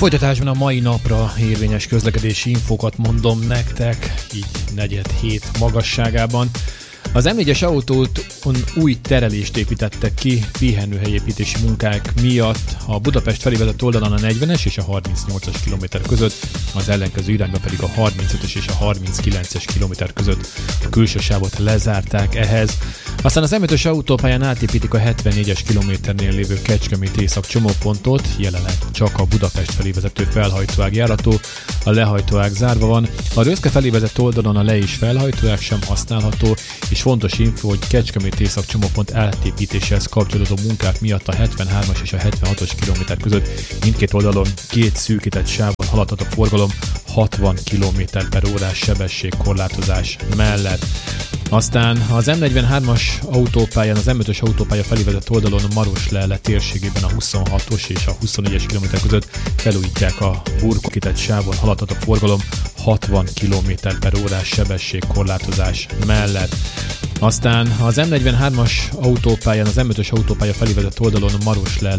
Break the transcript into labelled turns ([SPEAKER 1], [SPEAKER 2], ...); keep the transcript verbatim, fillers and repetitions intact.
[SPEAKER 1] folytatásban a mai napra érvényes közlekedési infókat mondom nektek, így negyed hét magasságában. Az em négyes autóton új terelést építettek ki pihenőhelyépítési munkák miatt. A Budapest felé vezető oldalon a negyvenes és a harmincnyolcas kilométer között, az ellenkező irányban pedig a harmincötös és a harminckilences kilométer között a külső sávot lezárták ehhez. Aztán az em ötös autópályán átépítik a hetvennégyes kilométernél lévő Kecskemét észak csomópontot, jelenleg csak a Budapest felé vezető felhajtóág járható, a lehajtóág zárva van. A Röszke felé vezető oldalon a le- és felhajtóág sem használható, és fontos info, hogy Kecskemét észak csomópont átépítéséhez kapcsolódó munkák miatt a hetvenhármas és a hetvenhatos kilométer között mindkét oldalon két szűkített sávon haladhat a forgalom hatvan kilométer per órás sebességkorlátozás mellett. Aztán az em negyvenhármas autópályán, az em ötös autópálya felé vezető oldalon a Maroslelle térségében a huszonhatos és a huszonnégyes kilométer között felújítják a burkolített sávon haladhat a forgalom hatvan kilométer per órás sebességkorlátozás mellett. Aztán az em negyvenhármas autópályán, az em ötös autópálya felé vezető oldalon a Maroslelle